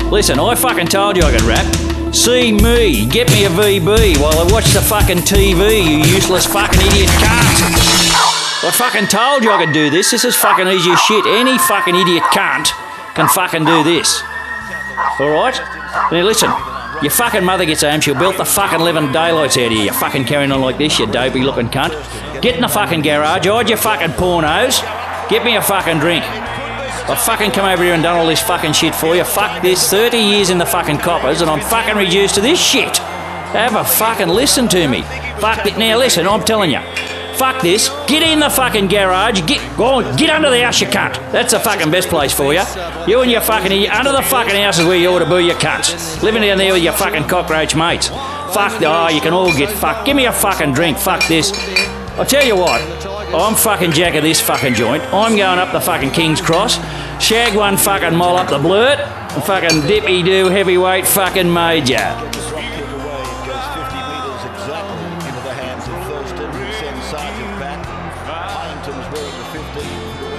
Listen, I fucking told you I could rap. See me, get me a VB while I watch the fucking TV, you useless fucking idiot cunt. I fucking told you I could do this. This is fucking easy as shit. Any fucking idiot cunt can fucking do this. Alright? Now listen, your fucking mother gets home, she'll belt the fucking living daylights out of you. You're fucking carrying on like this, you dopey looking cunt. Get in the fucking garage, hide your fucking pornos, get me a fucking drink. I've fucking come over here and done all this fucking shit for you. Fuck this, 30 years in the fucking coppers and I'm fucking reduced to this shit. Have a fucking listen to me. Fuck it. Now listen, I'm telling you. Fuck this. Get in the fucking garage. Go on, get under the house, you cunt. That's the fucking best place for you. You and your fucking... Under the fucking house is where you ought to be, you cunts. Living down there with your fucking cockroach mates. Fuck, you can all get fucked. Give me a fucking drink. Fuck this. I'll tell you what. I'm fucking jack of this fucking joint. I'm going up the fucking King's Cross. Shag one fucking moll up the blurt. And fucking dippy-doo heavyweight fucking major. Sergeant Pat. Harrington's wearing the 15.